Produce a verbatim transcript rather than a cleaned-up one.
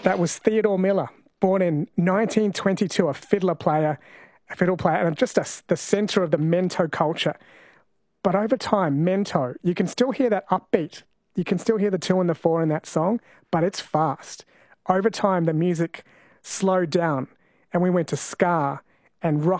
That was Theodore Miller, born in nineteen twenty-two, a fiddler player, a fiddle player, and just a, the centre of the mento culture. But over time, mento, you can still hear that upbeat. You can still hear the two and the four in that song, but it's fast. Over time, the music slowed down, and we went to ska and rock